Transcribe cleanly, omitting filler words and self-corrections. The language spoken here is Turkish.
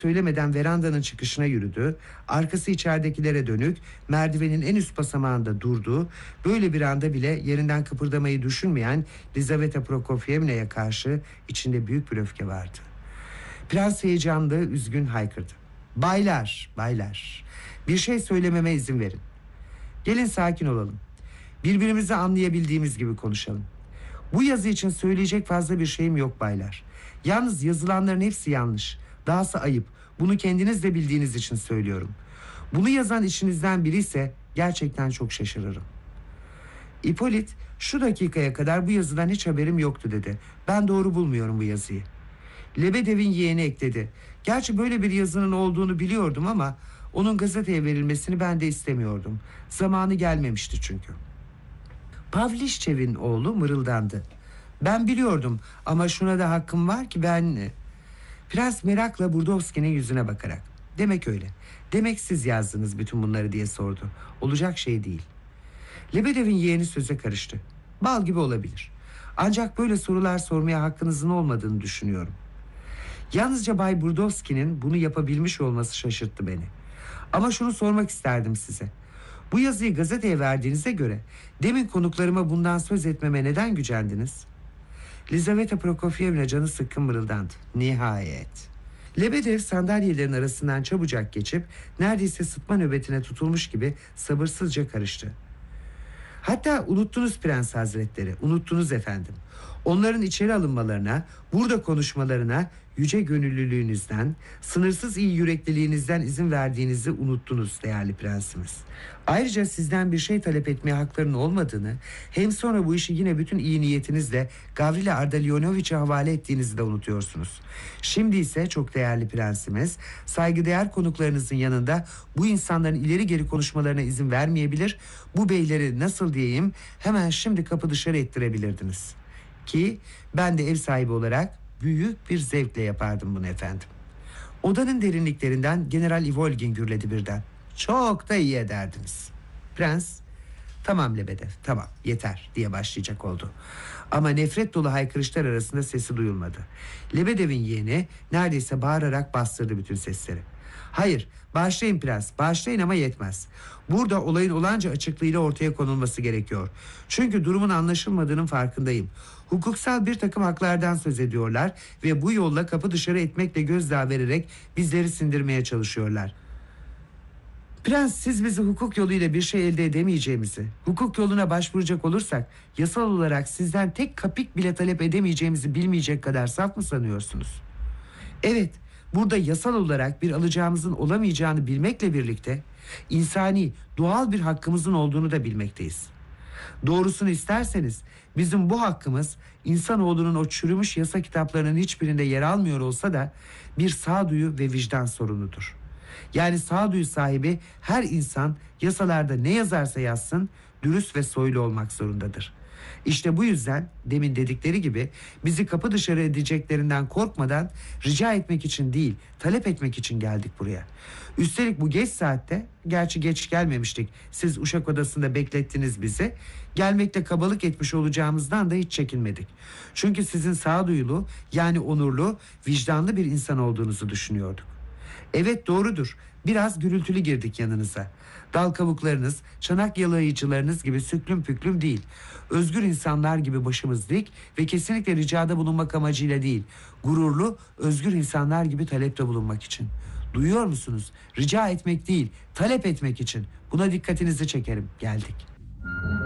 söylemeden verandanın çıkışına yürüdü. Arkası içeridekilere dönük, merdivenin en üst basamağında durdu. Böyle bir anda bile yerinden kıpırdamayı düşünmeyen Lizaveta Prokofyevna'ya karşı içinde büyük bir öfke vardı. Prens heyecanlı, üzgün haykırdı. Baylar, baylar, bir şey söylememe izin verin. Gelin sakin olalım. Birbirimizi anlayabildiğimiz gibi konuşalım. Bu yazı için söyleyecek fazla bir şeyim yok baylar. Yalnız yazılanların hepsi yanlış. Dahası ayıp. Bunu kendiniz de bildiğiniz için söylüyorum. Bunu yazan içinizden biri ise gerçekten çok şaşırırım. İpolit, şu dakikaya kadar bu yazıdan hiç haberim yoktu dedi. Ben doğru bulmuyorum bu yazıyı. Lebedev'in yeğeni ekledi. Gerçi böyle bir yazının olduğunu biliyordum ama onun gazeteye verilmesini ben de istemiyordum. Zamanı gelmemişti çünkü. Pavlişçev'in oğlu mırıldandı. Ben biliyordum ama şuna da hakkım var ki ben... Prens merakla Burdovski'nin yüzüne bakarak. Demek öyle. Demek siz yazdınız bütün bunları diye sordu. Olacak şey değil. Lebedev'in yeğeni söze karıştı. Bal gibi olabilir. Ancak böyle sorular sormaya hakkınızın olmadığını düşünüyorum. Yalnızca Bay Burdovski'nin bunu yapabilmiş olması şaşırttı beni. Ama şunu sormak isterdim size. Bu yazıyı gazeteye verdiğinize göre demin konuklarıma bundan söz etmeme neden gücendiniz? Lizaveta Prokofyevna canı sıkkın mırıldandı. Nihayet. Lebedev sandalyelerin arasından çabucak geçip neredeyse sıtma nöbetine tutulmuş gibi sabırsızca karıştı. Hatta unuttunuz Prens Hazretleri, unuttunuz efendim. Onların içeri alınmalarına, burada konuşmalarına yüce gönüllülüğünüzden, sınırsız iyi yürekliliğinizden izin verdiğinizi unuttunuz değerli prensimiz. Ayrıca sizden bir şey talep etmeye haklarının olmadığını, hem sonra bu işi yine bütün iyi niyetinizle Gavrila Ardalionoviç'e havale ettiğinizi de unutuyorsunuz. Şimdi ise çok değerli prensimiz, saygıdeğer konuklarınızın yanında bu insanların ileri geri konuşmalarına izin vermeyebilir, bu beyleri nasıl diyeyim hemen şimdi kapı dışarı ettirebilirdiniz. Ki ben de ev sahibi olarak büyük bir zevkle yapardım bunu efendim. Odanın derinliklerinden General Ivolgin gürledi birden. Çok da iyi ederdiniz. Prens, tamam Lebedev, tamam yeter diye başlayacak oldu. Ama nefret dolu haykırışlar arasında sesi duyulmadı. Lebedev'in yeğeni neredeyse bağırarak bastırdı bütün sesleri. Hayır, bağışlayın prens, bağışlayın ama yetmez. Burada olayın olanca açıklığıyla ortaya konulması gerekiyor. Çünkü durumun anlaşılmadığının farkındayım. Hukuksal bir takım haklardan söz ediyorlar ve bu yolla kapı dışarı etmekle gözdağı vererek bizleri sindirmeye çalışıyorlar. Prens, siz bizi hukuk yoluyla bir şey elde edemeyeceğimizi, hukuk yoluna başvuracak olursak yasal olarak sizden tek kapik bile talep edemeyeceğimizi bilmeyecek kadar saf mı sanıyorsunuz? Evet, burada yasal olarak bir alacağımızın olamayacağını bilmekle birlikte insani, doğal bir hakkımızın olduğunu da bilmekteyiz. Doğrusunu isterseniz bizim bu hakkımız insanoğlunun o çürümüş yasa kitaplarının hiçbirinde yer almıyor olsa da bir sağduyu ve vicdan sorunudur. Yani sağduyu sahibi her insan yasalarda ne yazarsa yazsın dürüst ve soylu olmak zorundadır. İşte bu yüzden demin dedikleri gibi bizi kapı dışarı edeceklerinden korkmadan rica etmek için değil, talep etmek için geldik buraya. Üstelik bu geç saatte, gerçi geç gelmemiştik, siz uşak odasında beklettiniz bizi, gelmekle kabalık etmiş olacağımızdan da hiç çekinmedik. Çünkü sizin sağduyulu, yani onurlu, vicdanlı bir insan olduğunuzu düşünüyorduk. Evet doğrudur, biraz gürültülü girdik yanınıza. Dal kavuklarınız, çanak yalayıcılarınız gibi süklüm püklüm değil. Özgür insanlar gibi başımız dik ve kesinlikle ricada bulunmak amacıyla değil. Gururlu, özgür insanlar gibi talepte bulunmak için. Duyuyor musunuz? Rica etmek değil, talep etmek için. Buna dikkatinizi çekerim. Geldik.